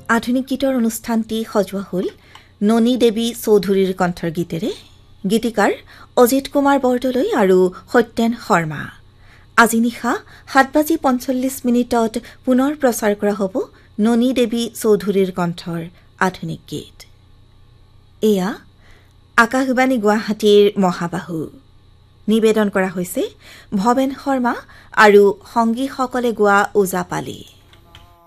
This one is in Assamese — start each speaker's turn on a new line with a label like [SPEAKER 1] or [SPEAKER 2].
[SPEAKER 1] আধুনিক গীতৰ অনুষ্ঠানটি সজোৱা হ'ল ননী দেৱী চৌধুৰীৰ কণ্ঠৰ গীতেৰে। গীতিকাৰ অজিত কুমাৰ বৰদলৈ আৰু সত্যেন শৰ্মা। আজি নিশা 7:45 পুনৰ প্ৰচাৰ কৰা হ'ব ননী দেৱী চৌধুৰীৰ কণ্ঠৰ আধুনিক গীত। এয়া আকাশবাণী গুৱাহাটীৰ মহাবাহু। নিবেদন কৰা হৈছে ভৱেন শৰ্মা আৰু সংগীসকলে গোৱা ওজাপালি।